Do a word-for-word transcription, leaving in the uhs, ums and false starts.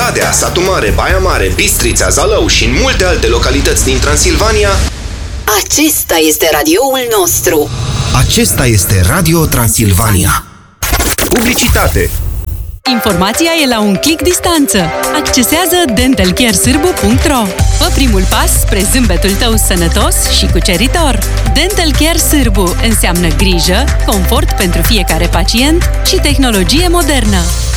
Oradea, Satu Mare, Baia Mare, Bistrița, Zalău și în multe alte localități din Transilvania. Acesta este radioul nostru. Acesta este Radio Transilvania. Publicitate. Informația e la un click distanță. Accesează dental care sârbu punct ro. Fă primul pas spre zâmbetul tău sănătos și cuceritor. Dental Care Sârbu înseamnă grijă, confort pentru fiecare pacient și tehnologie modernă.